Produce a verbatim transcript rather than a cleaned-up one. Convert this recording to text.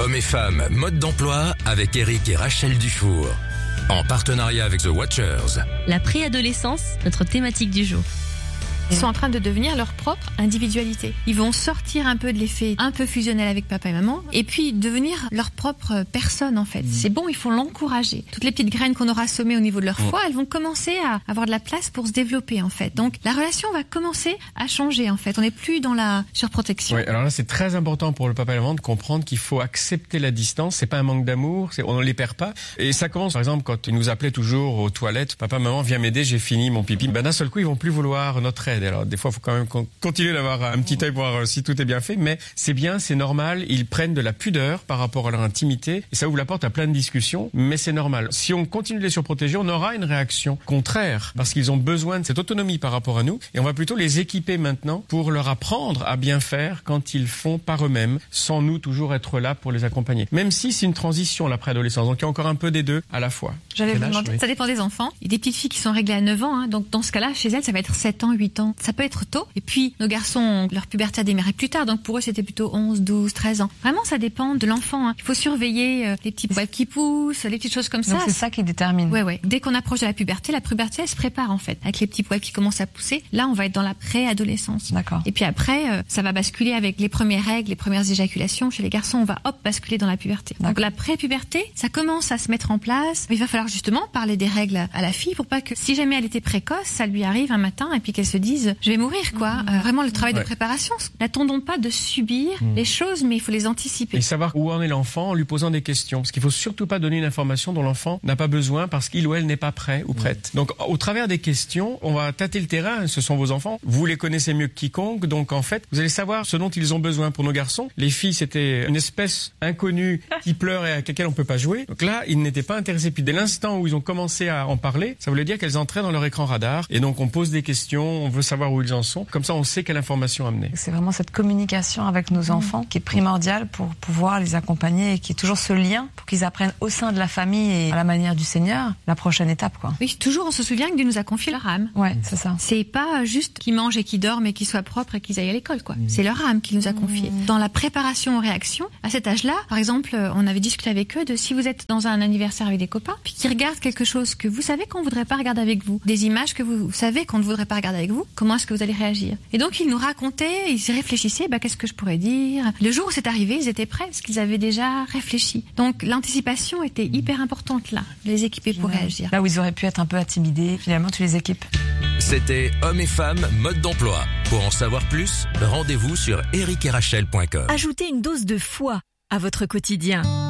Hommes et femmes, mode d'emploi avec Eric et Rachel Dufour. En partenariat avec The Watchers. La préadolescence, notre thématique du jour. Ils sont en train de devenir leur propre individualité. Ils vont sortir un peu de l'effet un peu fusionnel avec papa et maman et puis devenir leur propre personne en fait. Mmh. C'est bon, il faut l'encourager. Toutes les petites graines qu'on aura semées au niveau de leur foi, elles vont commencer à avoir de la place pour se développer en fait. Donc la relation va commencer à changer en fait. On n'est plus dans la surprotection. Oui, alors là c'est très important pour le papa et la maman de comprendre qu'il faut accepter la distance. C'est pas un manque d'amour, c'est, on ne les perd pas. Et ça commence par exemple quand ils nous appelaient toujours aux toilettes. Papa, maman, viens m'aider, j'ai fini mon pipi. Ben d'un seul coup ils vont plus vouloir notre aide. Alors des fois, il faut quand même continuer d'avoir un petit œil pour voir si tout est bien fait, mais c'est bien, c'est normal. Ils prennent de la pudeur par rapport à leur intimité et ça ouvre la porte à plein de discussions, mais c'est normal. Si on continue de les surprotéger, on aura une réaction contraire parce qu'ils ont besoin de cette autonomie par rapport à nous et on va plutôt les équiper maintenant pour leur apprendre à bien faire quand ils font par eux-mêmes, sans nous toujours être là pour les accompagner. Même si c'est une transition, la préadolescence, donc il y a encore un peu des deux à la fois. J'allais vous demander, oui. Ça dépend des enfants. Il y a des petites filles qui sont réglées à neuf ans, hein, donc dans ce cas-là, chez elles, ça va être sept ans, huit ans. Ça peut être tôt. Et puis, nos garçons, leur puberté a démarré plus tard, donc pour eux, c'était plutôt onze, douze, treize ans. Vraiment, ça dépend de l'enfant. Hein. Il faut surveiller euh, les petits poils qui poussent, les petites choses comme donc ça. C'est ça qui détermine. Ouais, ouais. Dès qu'on approche de la puberté, la puberté, elle se prépare en fait. Avec les petits poils qui commencent à pousser, là, on va être dans la préadolescence. D'accord. Et puis après, euh, ça va basculer avec les premières règles, les premières éjaculations. Chez les garçons, on va hop basculer dans la puberté. D'accord. Donc la pré-puberté, ça commence à se mettre en place. Il va falloir justement parler des règles à la fille pour pas que si jamais elle était précoce, ça lui arrive un matin et puis qu'elle se dise je vais mourir quoi. Mmh. Euh, vraiment le travail ouais. de préparation. N'attendons pas de subir mmh. les choses, mais il faut les anticiper. Et savoir où en est l'enfant en lui posant des questions, parce qu'il faut surtout pas donner une information dont l'enfant n'a pas besoin parce qu'il ou elle n'est pas prêt ou prête. Mmh. Donc au travers des questions, on va tâter le terrain. Ce sont vos enfants, vous les connaissez mieux que quiconque, donc en fait vous allez savoir ce dont ils ont besoin. Pour nos garçons, les filles c'était une espèce inconnue qui pleure et avec laquelle on peut pas jouer. Donc là ils n'étaient pas intéressés. Puis dès l'instant où ils ont commencé à en parler, ça voulait dire qu'elles entraient dans leur écran radar. Et donc on pose des questions, on veut savoir où ils en sont. Comme ça on sait quelle information amener. C'est vraiment cette communication avec nos enfants qui est primordiale pour pouvoir les accompagner et qui est toujours ce lien pour qu'ils apprennent au sein de la famille et à la manière du Seigneur la prochaine étape quoi. Oui, toujours on se souvient que Dieu nous a confié leur âme. Ouais, c'est ça. C'est pas juste qu'ils mangent et qu'ils dorment et qu'ils soient propres et qu'ils aillent à l'école quoi. Mmh. C'est leur âme qu'il nous a confiée. Mmh. Dans la préparation aux réactions, à cet âge-là, par exemple, on avait discuté avec eux de si vous êtes dans un anniversaire avec des copains puis qu'ils regardent quelque chose que vous savez qu'on voudrait pas regarder avec vous, des images que vous savez qu'on ne voudrait pas regarder avec vous, comment est-ce que vous allez réagir? Et donc ils nous racontaient, ils réfléchissaient, bah qu'est-ce que je pourrais dire? Le jour où c'est arrivé, ils étaient prêts parce qu'ils avaient déjà réfléchi. Donc l'anticipation était hyper importante là, de les équiper pour réagir. Là où ils auraient pu être un peu intimidés, finalement tu les équipes. C'était Hommes et femmes, mode d'emploi. Pour en savoir plus, rendez-vous sur eric et rachel point com. Ajoutez une dose de foi à votre quotidien.